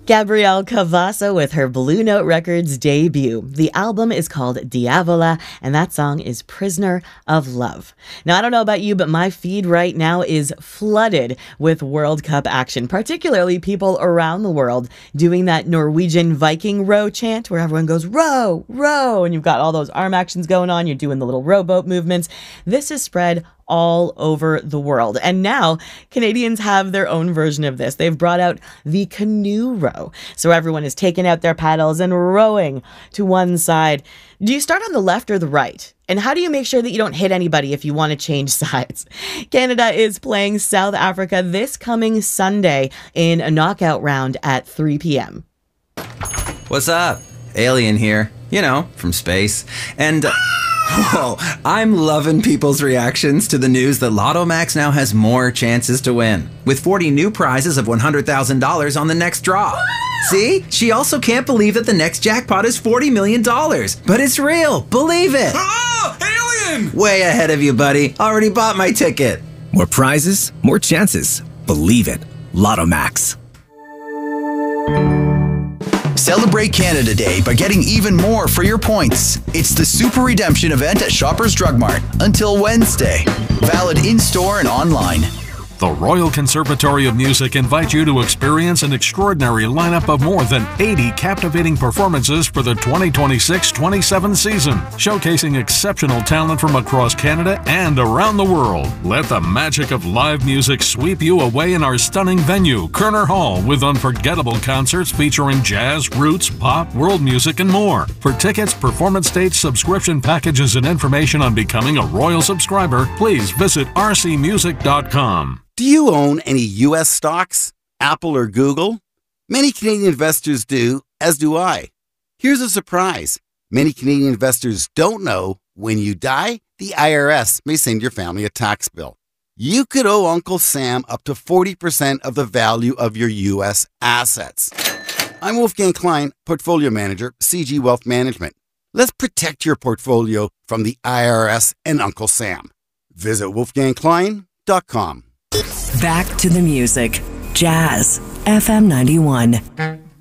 Gabrielle Cavasso with her Blue Note Records debut. The album is called Diavola, and that song is Prisoner of Love. Now, I don't know about you, but my feed right now is flooded with World Cup action, particularly people around the world doing that Norwegian Viking row chant where everyone goes, row, row, and you've got all those arm actions going on. You're doing the little rowboat movements. This is spread all over the world. And now Canadians have their own version of this. They've brought out the canoe row. So everyone is taking out their paddles and rowing to one side. Do you start on the left or the right? And how do you make sure that you don't hit anybody if you want to change sides? Canada is playing South Africa this coming Sunday in a knockout round at 3 p.m. What's up? Alien here. You know, from space. And... Whoa, I'm loving people's reactions to the news that Lotto Max now has more chances to win, with 40 new prizes of $100,000 on the next draw. See? She also can't believe that the next jackpot is $40 million. But it's real. Believe it. Oh, alien! Way ahead of you, buddy. Already bought my ticket. More prizes, more chances. Believe it. Lotto Max. Celebrate Canada Day by getting even more for your points. It's the Super Redemption event at Shoppers Drug Mart until Wednesday. Valid in-store and online. The Royal Conservatory of Music invites you to experience an extraordinary lineup of more than 80 captivating performances for the 2026-27 season, showcasing exceptional talent from across Canada and around the world. Let the magic of live music sweep you away in our stunning venue, Kerner Hall, with unforgettable concerts featuring jazz, roots, pop, world music, and more. For tickets, performance dates, subscription packages, and information on becoming a Royal subscriber, please visit rcmusic.com. Do you own any U.S. stocks, Apple or Google? Many Canadian investors do, as do I. Here's a surprise. Many Canadian investors don't know when you die, the IRS may send your family a tax bill. You could owe Uncle Sam up to 40% of the value of your U.S. assets. I'm Wolfgang Klein, Portfolio Manager, CG Wealth Management. Let's protect your portfolio from the IRS and Uncle Sam. Visit wolfgangklein.com. Back to the music. Jazz. FM 91.